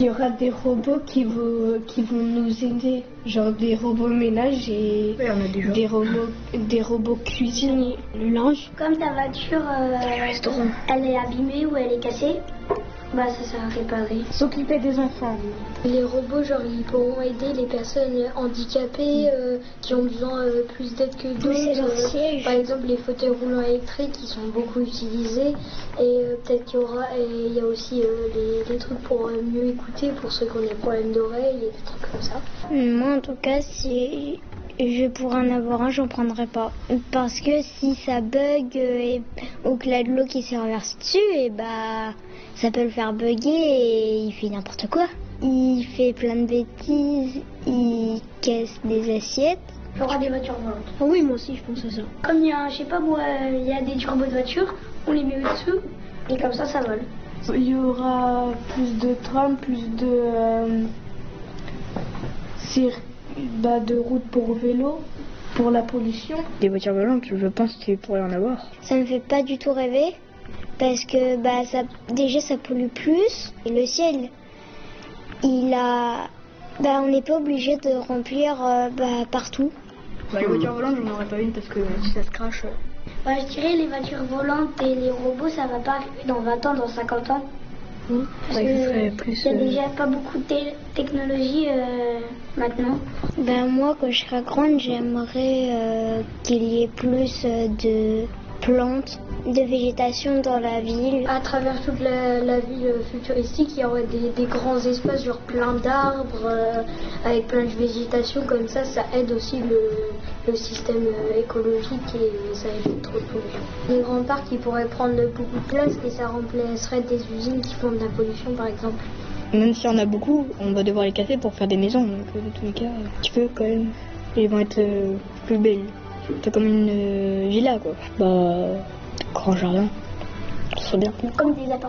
Il y aura des robots qui vont nous aider, genre des robots ménage et Oui, on a déjà. des robots cuisiniers. Le linge. Comme ta voiture, elle est abîmée ou elle est cassée, bah ça sert à réparer. S'occuper des enfants. Les robots, genre, ils pourront aider les personnes handicapées qui ont besoin plus d'aide que d'autres. Par exemple, les fauteuils roulants électriques qui sont beaucoup utilisés. Et peut-être il y a aussi les trucs pour mieux écouter pour ceux qui ont des problèmes d'oreilles et des trucs comme ça. Moi, en tout cas, si je pourrais en avoir un, j'en prendrais pas. Parce que si ça bug ou que la de l'eau qui se renverse dessus, et bah, ça peut le faire bugger et il fait n'importe quoi. Il fait plein de bêtises, il casse des assiettes. Il y aura des voitures volantes. Ah oui, moi aussi, je pense à ça. Comme il y a, je sais pas moi, il y a des turbos de voitures, on les met au-dessous et comme ça vole. Il y aura plus de trams, plus de de routes pour vélo, pour la pollution. Des voitures volantes, je pense qu'il pourrait y en avoir. Ça me fait pas du tout rêver parce que déjà ça pollue plus. Et le ciel, on n'est pas obligé de remplir partout. Les voitures volantes, je n'en aurais pas une parce que si ça se crache. Je dirais les voitures volantes et les robots, ça va pas arriver dans 20 ans, dans 50 ans. Parce Il que y a déjà pas beaucoup de technologie maintenant. Moi, quand je serai grande, j'aimerais qu'il y ait plus de plantes, de végétation dans la ville. À travers toute la ville futuristique, il y aurait des grands espaces, genre plein d'arbres, avec plein de végétation, comme ça aide aussi le système écologique et ça évite trop de pollution. Les grands parcs, ils pourraient prendre beaucoup de place et ça remplacerait des usines qui font de la pollution, par exemple. Même si on a beaucoup, on va devoir les casser pour faire des maisons, donc dans tous les cas, un petit peu quand même. Ils vont être plus belles. C'est comme une villa, quoi. Grand jardin, ce serait bien. Comme des appartements.